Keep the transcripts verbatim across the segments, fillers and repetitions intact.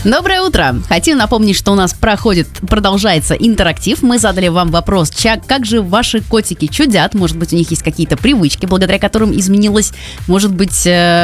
Доброе утро! Хотим напомнить, что у нас проходит, продолжается интерактив. Мы задали вам вопрос, как же ваши котики чудят? Может быть, у них есть какие-то привычки, благодаря которым изменилась, может быть,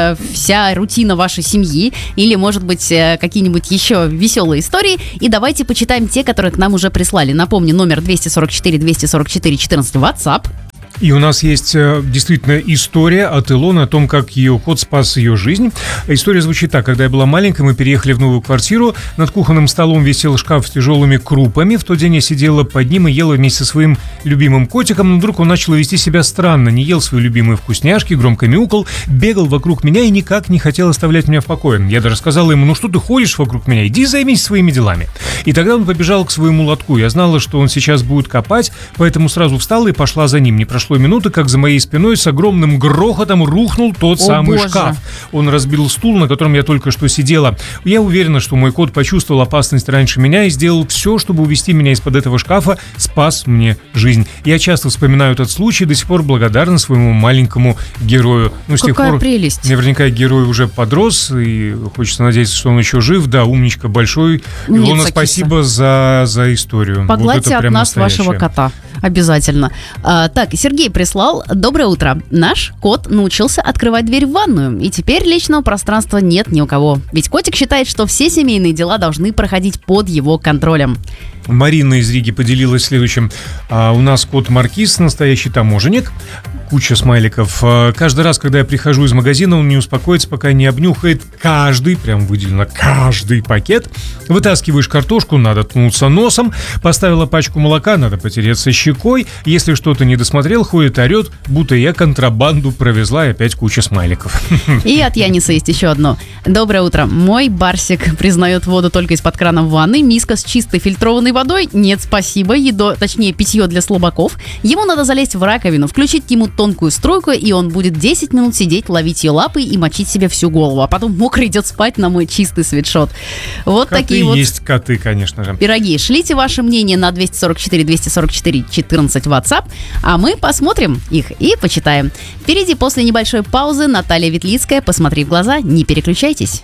вся рутина вашей семьи, или, может быть, какие-нибудь еще веселые истории. И давайте почитаем те, которые к нам уже прислали. Напомню, номер двести сорок четыре двести сорок четыре четырнадцать WhatsApp. И у нас есть действительно история от Илоны о том, как ее кот спас ее жизнь. История звучит так. Когда я была маленькой, мы переехали в новую квартиру. Над кухонным столом висел шкаф с тяжелыми крупами. В тот день я сидела под ним и ела вместе со своим любимым котиком. Но вдруг он начал вести себя странно. Не ел свои любимые вкусняшки, громко мяукал, бегал вокруг меня и никак не хотел оставлять меня в покое. Я даже сказала ему: ну что ты ходишь вокруг меня? Иди займись своими делами. И тогда он побежал к своему лотку. Я знала, что он сейчас будет копать, поэтому сразу встала и пошла за ним. Не прошло минуты, как за моей спиной с огромным грохотом рухнул тот О, самый боже. шкаф. Он разбил стул, на котором я только что сидела. Я уверена, что мой кот почувствовал опасность раньше меня и сделал все, чтобы увести меня из-под этого шкафа, спас мне жизнь. Я часто вспоминаю этот случай, до сих пор благодарна своему маленькому герою. Ну, с Какая тех пор, прелесть. Наверняка герой уже подрос, и хочется надеяться, что он еще жив. Да, умничка большой. Нет, Илона, спасибо за, за историю. Погладьте вот от нас настоящее. вашего кота. Обязательно. А, так, Сергей прислал. Доброе утро. Наш кот научился открывать дверь в ванную, и теперь личного пространства нет ни у кого. Ведь котик считает, что все семейные дела должны проходить под его контролем. Марина из Риги поделилась следующим. А, у нас кот Маркиз, настоящий таможенник. Куча смайликов. А, каждый раз, когда я прихожу из магазина, он не успокоится, пока не обнюхает каждый, прям выделено каждый пакет. Вытаскиваешь картошку, надо ткнуться носом. Поставила пачку молока, надо потереться щекой. Если что-то не досмотрел, ходит, орет, будто я контрабанду провезла, и опять куча смайликов. И от Яниса есть еще одно. Доброе утро. Мой барсик признает воду только из-под крана в ванной. Миска с чистой фильтрованной водой? Нет, спасибо. Едо, точнее, питье для слабаков. Ему надо залезть в раковину, включить ему тонкую струйку, и он будет десять минут сидеть, ловить ее лапой и мочить себе всю голову. А потом мокрый идет спать на мой чистый свитшот. Вот коты такие вот есть коты, конечно же. Пироги. Шлите ваше мнение на двести сорок четыре двести сорок четыре четырнадцать WhatsApp, а мы посмотрим их и почитаем. Впереди, после небольшой паузы, Наталья Ветлицкая. Посмотри в глаза, не переключайтесь.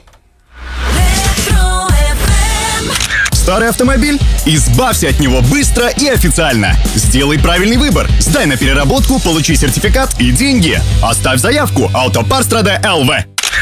Старый автомобиль? Избавься от него быстро и официально. Сделай правильный выбор. Сдай на переработку, получи сертификат и деньги. Оставь заявку. Автопарстрада эл вэ.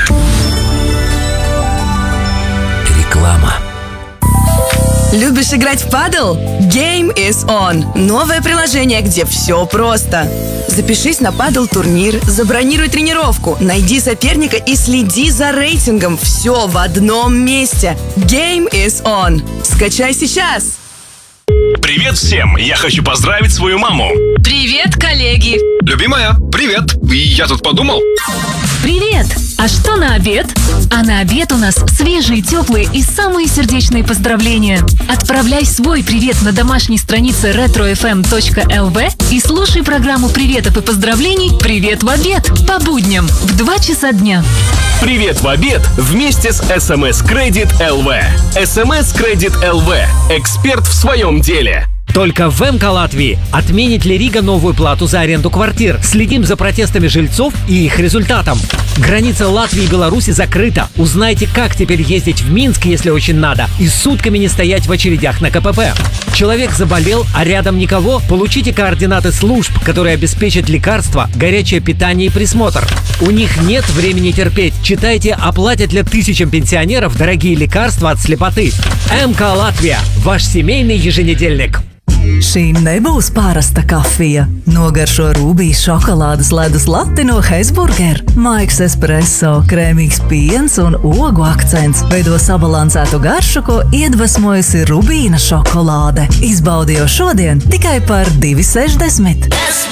Реклама. Любишь играть в падл? Game is on. Новое приложение, где все просто. Запишись на падл-турнир, забронируй тренировку, найди соперника и следи за рейтингом. Все в одном месте. Game is on. Скачай сейчас. Привет всем! Я хочу поздравить свою маму. Привет, коллеги! Любимая, привет! Я тут подумал. Привет! А что на обед? А на обед у нас свежие, теплые и самые сердечные поздравления. Отправляй свой привет на домашней странице ретро эф эм точка эл ви и слушай программу приветов и поздравлений «Привет в обед» по будням в два часа дня. Привет в обед вместе с эс эм эс Credit эл ви. эс эм эс Credit эл ви. Эксперт в своем деле. Только в МК Латвии отменит ли Рига новую плату за аренду квартир? Следим за протестами жильцов и их результатом. Граница Латвии и Беларуси закрыта. Узнайте, как теперь ездить в Минск, если очень надо, и сутками не стоять в очередях на ка пэ пэ. Человек заболел, а рядом никого? Получите координаты служб, которые обеспечат лекарства, горячее питание и присмотр. У них нет времени терпеть. Читайте, оплатят ли тысячам пенсионеров дорогие лекарства от слепоты. МК Латвия. Ваш семейный еженедельник. Šī nebūs parasta kafija. Nogaršo rūbijas šokolādes ledus lati no Hesburger. Maiks espresso, krēmīgs piens un ogu akcents veido sabalansētu garšu, ko iedvesmojusi rubīna šokolāde. Izbaudi jau šodien tikai par divi sešdesmit.